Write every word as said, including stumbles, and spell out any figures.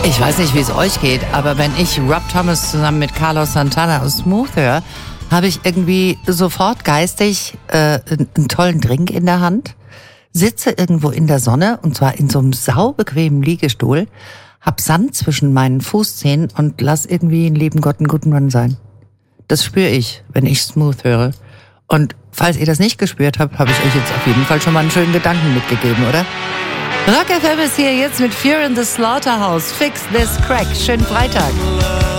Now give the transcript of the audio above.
Ich weiß nicht, wie es euch geht, aber wenn ich Rob Thomas zusammen mit Carlos Santana aus Smooth höre, habe ich irgendwie sofort geistig äh, einen tollen Drink in der Hand, sitze irgendwo in der Sonne und zwar in so einem saubequemen Liegestuhl, hab Sand zwischen meinen Fußzehen und lass irgendwie in lieben Gott einen guten Run sein. Das spüre ich, wenn ich Smooth höre. Und falls ihr das nicht gespürt habt, habe ich euch jetzt auf jeden Fall schon mal einen schönen Gedanken mitgegeben, oder? Rock F M ist hier jetzt mit Fear in the Slaughterhouse. Fix this crack. Schönen Freitag.